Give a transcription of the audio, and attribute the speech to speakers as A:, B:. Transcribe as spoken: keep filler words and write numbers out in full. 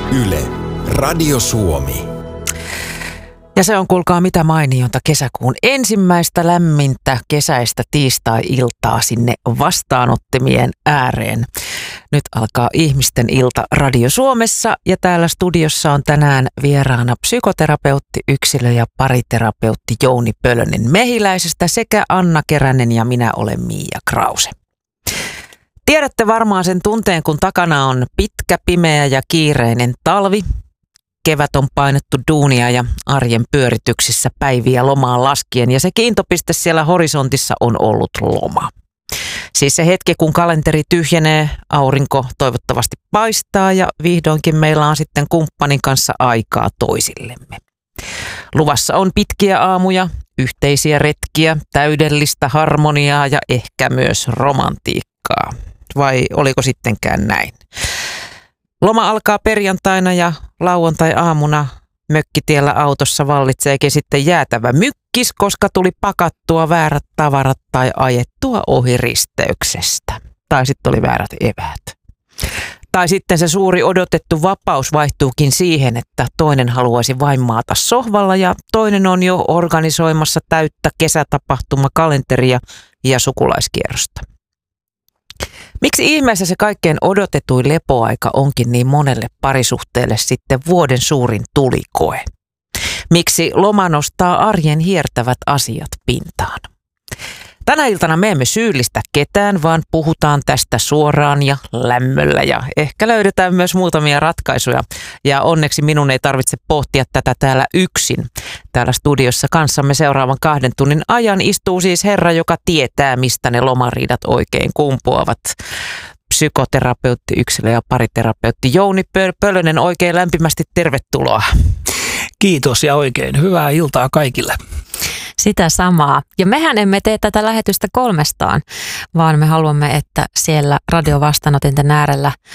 A: Yle, Radio Suomi.
B: Ja se on, kuulkaa, mitä mainionta kesäkuun ensimmäistä lämmintä kesäistä tiistai-iltaa sinne vastaanottimien ääreen. Nyt alkaa ihmisten ilta Radio Suomessa ja täällä studiossa on tänään vieraana psykoterapeutti, yksilö- ja pariterapeutti Jouni Pölönen Mehiläisestä sekä Anna Keränen ja minä olen Miia Krause. Tiedätte varmaan sen tunteen, kun takana on pitkä, pimeä ja kiireinen talvi. Kevät on painettu duunia ja arjen pyörityksissä päiviä lomaan laskien ja se kiintopiste siellä horisontissa on ollut loma. Siis se hetki, kun kalenteri tyhjenee, aurinko toivottavasti paistaa ja vihdoinkin meillä on sitten kumppanin kanssa aikaa toisillemme. Luvassa on pitkiä aamuja, yhteisiä retkiä, täydellistä harmoniaa ja ehkä myös romantiikkaa. Vai oliko sittenkään näin? Loma alkaa perjantaina ja lauantai-aamuna mökkitiellä autossa vallitseekin sitten jäätävä mykkis, koska tuli pakattua väärät tavarat tai ajettua ohi risteyksestä. Tai sitten oli väärät eväät. Tai sitten se suuri odotettu vapaus vaihtuukin siihen, että toinen haluaisi vain maata sohvalla ja toinen on jo organisoimassa täyttä kesätapahtumakalenteria ja sukulaiskierrosta. Miksi ihmeessä se kaikkein odotetuin lepoaika onkin niin monelle parisuhteelle sitten vuoden suurin tulikoe? Miksi loma nostaa arjen hiertävät asiat pintaan? Tänä iltana me emme syyllistä ketään, vaan puhutaan tästä suoraan ja lämmöllä ja ehkä löydetään myös muutamia ratkaisuja. Ja onneksi minun ei tarvitse pohtia tätä täällä yksin. Täällä studiossa kanssamme seuraavan kahden tunnin ajan istuu siis herra, joka tietää, mistä ne lomariidat oikein kumpuavat. Psykoterapeutti, yksilö- ja pariterapeutti Jouni Pölönen, oikein lämpimästi tervetuloa.
C: Kiitos ja oikein hyvää iltaa kaikille.
D: Sitä samaa. Ja mehän emme tee tätä lähetystä kolmestaan, vaan me haluamme, että siellä radiovastaanotinten äärellä